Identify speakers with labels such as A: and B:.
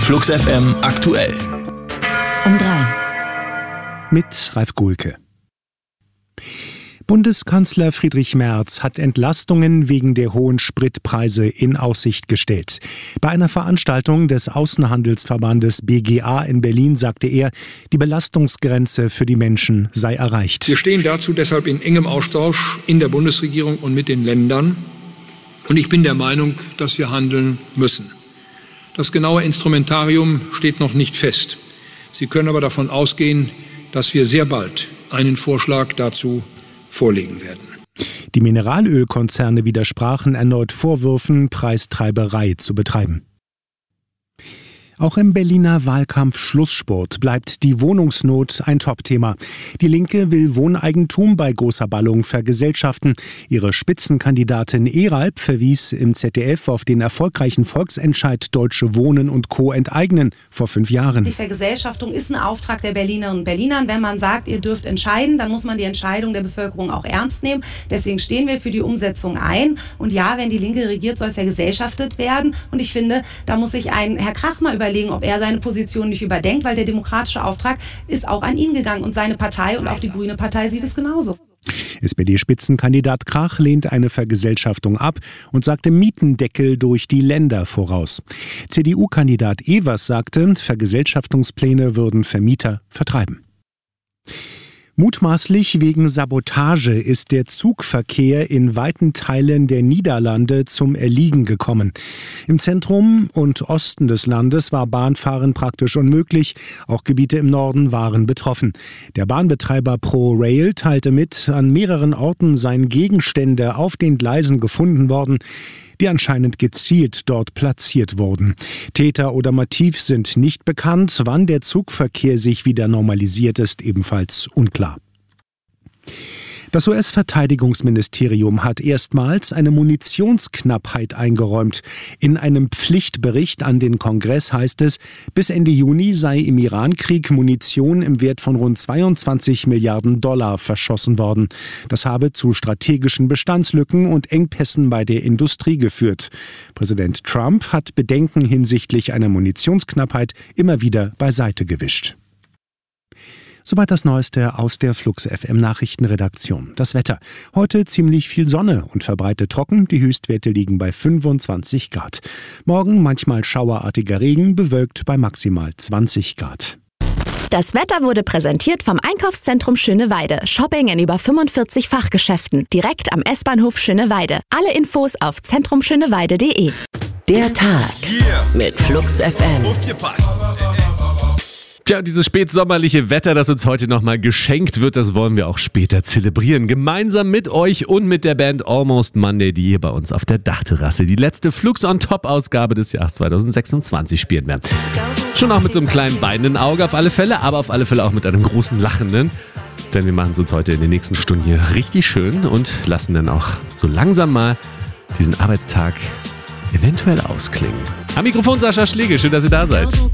A: Flux FM aktuell.
B: Um 3.
C: Mit Ralf Guhlke. Bundeskanzler Friedrich Merz hat Entlastungen wegen der hohen Spritpreise in Aussicht gestellt. Bei einer Veranstaltung des Außenhandelsverbandes BGA in Berlin sagte er, die Belastungsgrenze für die Menschen sei erreicht.
D: Wir stehen dazu deshalb in engem Austausch in der Bundesregierung und mit den Ländern. Und ich bin der Meinung, dass wir handeln müssen. Das genaue Instrumentarium steht noch nicht fest. Sie können aber davon ausgehen, dass wir sehr bald einen Vorschlag dazu vorlegen werden.
C: Die Mineralölkonzerne widersprachen erneut Vorwürfen, Preistreiberei zu betreiben. Auch im Berliner Wahlkampf-Schlussspurt bleibt die Wohnungsnot ein Topthema. Die Linke will Wohneigentum bei großer Ballung vergesellschaften. Ihre Spitzenkandidatin Eralp verwies im ZDF auf den erfolgreichen Volksentscheid Deutsche Wohnen und Co. enteignen vor 5 Jahren.
E: Die Vergesellschaftung ist ein Auftrag der Berlinerinnen und Berlinern. Wenn man sagt, ihr dürft entscheiden, dann muss man die Entscheidung der Bevölkerung auch ernst nehmen. Deswegen stehen wir für die Umsetzung ein. Und ja, wenn die Linke regiert, soll vergesellschaftet werden. Und ich finde, da muss sich ein Herr Krach mal überlegen, ob er seine Position nicht überdenkt, weil der demokratische Auftrag ist auch an ihn gegangen und seine Partei und auch die Grüne Partei sieht es genauso.
C: SPD-Spitzenkandidat Krach lehnt eine Vergesellschaftung ab und sagte Mietendeckel durch die Länder voraus. CDU-Kandidat Evers sagte, Vergesellschaftungspläne würden Vermieter vertreiben. Mutmaßlich wegen Sabotage ist der Zugverkehr in weiten Teilen der Niederlande zum Erliegen gekommen. Im Zentrum und Osten des Landes war Bahnfahren praktisch unmöglich. Auch Gebiete im Norden waren betroffen. Der Bahnbetreiber ProRail teilte mit, an mehreren Orten seien Gegenstände auf den Gleisen gefunden worden, die anscheinend gezielt dort platziert wurden. Täter oder Motiv sind nicht bekannt. Wann der Zugverkehr sich wieder normalisiert, ist ebenfalls unklar. Das US-Verteidigungsministerium hat erstmals eine Munitionsknappheit eingeräumt. In einem Pflichtbericht an den Kongress heißt es, bis Ende Juni sei im Iran-Krieg Munition im Wert von rund 22 Milliarden Dollar verschossen worden. Das habe zu strategischen Bestandslücken und Engpässen bei der Industrie geführt. Präsident Trump hat Bedenken hinsichtlich einer Munitionsknappheit immer wieder beiseite gewischt. Soweit das Neueste aus der Flux FM Nachrichtenredaktion. Das Wetter. Heute ziemlich viel Sonne und verbreitet trocken. Die Höchstwerte liegen bei 25 Grad. Morgen manchmal schauerartiger Regen, bewölkt bei maximal 20 Grad.
B: Das Wetter wurde präsentiert vom Einkaufszentrum Schöneweide. Shopping in über 45 Fachgeschäften. Direkt am S-Bahnhof Schöneweide. Alle Infos auf zentrumschöneweide.de. Der Tag mit Flux FM.
F: Tja, dieses spätsommerliche Wetter, das uns heute nochmal geschenkt wird, das wollen wir auch später zelebrieren. Gemeinsam mit euch und mit der Band Almost Monday, die hier bei uns auf der Dachterrasse die letzte Flux on Top-Ausgabe des Jahres 2026 spielen werden. Schon auch mit so einem kleinen weinenden Auge auf alle Fälle, aber auf alle Fälle auch mit einem großen lachenden. Denn wir machen es uns heute in den nächsten Stunden hier richtig schön und lassen dann auch so langsam mal diesen Arbeitstag eventuell ausklingen. Am Mikrofon Sascha Schlegel, schön, dass ihr da seid.